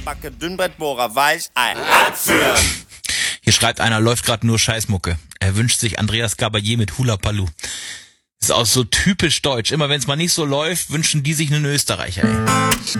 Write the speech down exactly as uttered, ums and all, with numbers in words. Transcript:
Backe, Dünnbrettbohrer, Weichei, abführen. Hier schreibt einer, läuft gerade nur Scheißmucke. Er wünscht sich Andreas Gabalier mit Hula Paloo. Ist auch so typisch deutsch. Immer wenn es mal nicht so läuft, wünschen die sich einen Österreicher, ey.